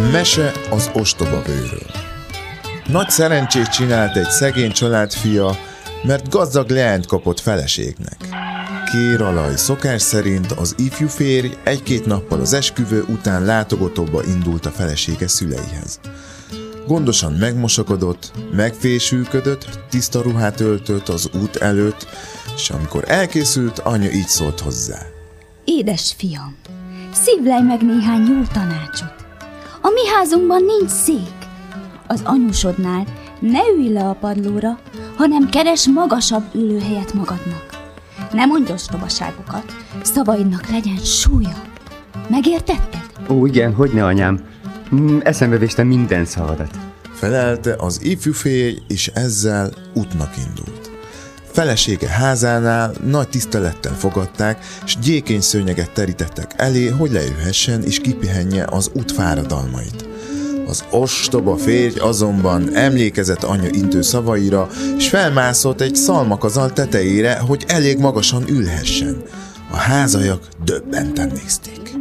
Mese az ostobavőről. Nagy szerencsét csinált egy szegény család fia, mert gazdag leányt kapott feleségnek. Kéralaj szokás szerint az ifjú férj egy-két nappal az esküvő után látogatóba indult a felesége szüleihez. Gondosan megmosakodott, megfésülködött, tiszta ruhát öltött az út előtt, és amikor elkészült, anyja így szólt hozzá. Édes fiam, szívlelj meg néhány jó tanácsot. A mi házunkban nincs szék. Az anyósodnál ne ülj le a padlóra, hanem keres magasabb ülőhelyet magadnak. Ne mondj ostobaságokat, szavaidnak legyen súlya. Megértetted? Ó, igen, hogyne, anyám. Eszembe véstem minden szavadat. Felelte az ifjú férj, és ezzel útnak indult. Felesége házánál nagy tisztelettel fogadták, s gyékény szőnyeget terítettek elé, hogy leülhessen és kipihenje az út fáradalmait. Az ostoba férj azonban emlékezett anyja intő szavaira, és felmászott egy szalmakazal tetejére, hogy elég magasan ülhessen. A házaiak döbbenten nézték.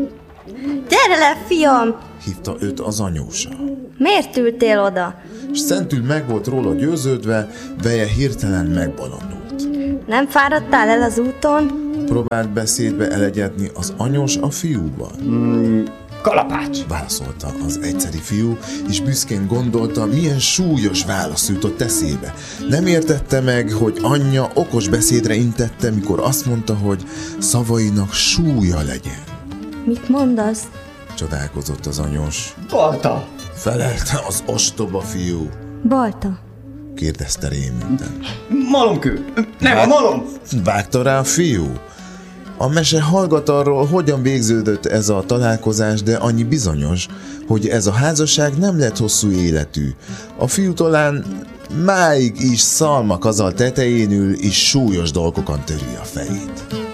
Gyere le, fiam! Hívta őt az anyósa. Miért ültél oda? És szentül meg volt róla győződve, veje hirtelen megbolondult. Nem fáradtál el az úton? Próbált beszédbe elegyedni az anyós a fiúval. Kalapács! Válaszolta az egyszeri fiú, és büszkén gondolta, milyen súlyos válasz jutott eszébe. Nem értette meg, hogy anyja okos beszédre intette, mikor azt mondta, hogy szavainak súlya legyen. Mit mondasz? Csodálkozott az anyós. Balta! Felelte az ostoba fiú. Balta. Kérdezte rémülten. Malomkő! Nem, a malom! Vágta rá a fiú. A mese hallgat arról, hogyan végződött ez a találkozás, de annyi bizonyos, hogy ez a házasság nem lett hosszú életű. A fiú talán máig is szalmakazal tetején ül, és súlyos dolgokon töri a fejét.